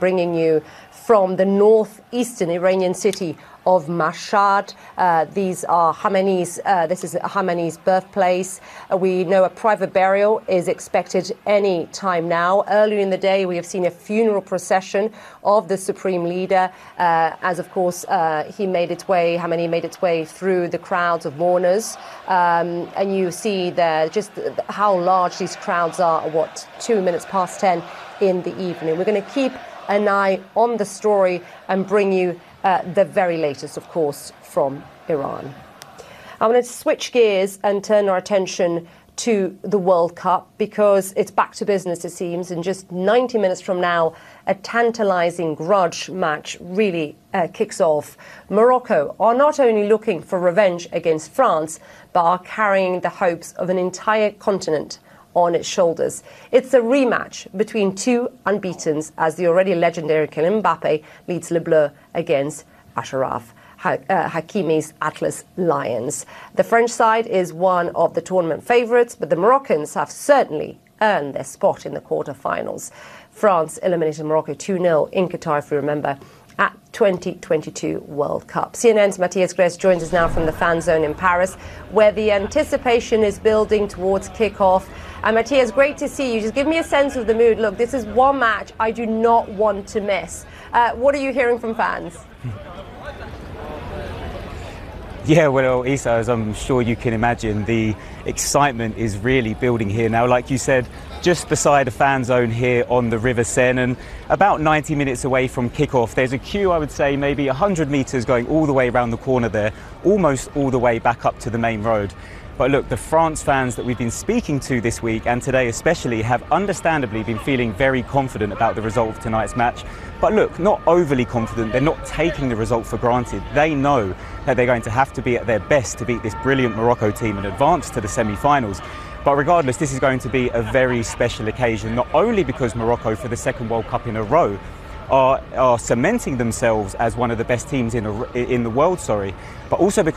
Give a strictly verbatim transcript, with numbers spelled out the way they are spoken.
bringing you from the northeastern Iranian city of Mashhad. Uh, these are Khamenei's, uh, this is Khamenei's birthplace. Uh, we know a private burial is expected any time now. Earlier in the day, we have seen a funeral procession of the supreme leader, uh, as of course uh, he made its way, Khamenei made its way through the crowds of mourners. Um, and you see there just how large these crowds are at what, two minutes past ten in the evening. We're going to keep an eye on the story and bring you Uh, the very latest, of course, from Iran. I'm going to switch gears and turn our attention to the World Cup because it's back to business, it seems. In just ninety minutes from now, a tantalising grudge match really uh, kicks off. Morocco are not only looking for revenge against France, but are carrying the hopes of an entire continent on its shoulders. It's a rematch between two unbeatens as the already legendary Kylian Mbappe leads Le Bleu against Achraf ha- uh, Hakimi's Atlas Lions. The French side is one of the tournament favourites, but the Moroccans have certainly earned their spot in the quarter-finals. France eliminated Morocco two nil in Qatar, if you remember, at twenty twenty-two World Cup. C N N's Matthias Gress joins us now from the fan zone in Paris, where the anticipation is building towards kick-off. And Matthias, great to see you. Just give me a sense of the mood. Look, this is one match I do not want to miss. Uh, what are you hearing from fans? Yeah, well, Isa, as I'm sure you can imagine, the excitement is really building here now. Like you said, just beside a fan zone here on the River Seine, and about ninety minutes away from kickoff, there's a queue, I would say, maybe one hundred metres going all the way around the corner there, almost all the way back up to the main road. But look, the France fans that we've been speaking to this week, and today especially, have understandably been feeling very confident about the result of tonight's match. But look, not overly confident. They're not taking the result for granted. They know that they're going to have to be at their best to beat this brilliant Morocco team and advance to the semi-finals. But regardless, this is going to be a very special occasion, not only because Morocco, for the second World Cup in a row, are, are cementing themselves as one of the best teams in, a, in the world, sorry, but also because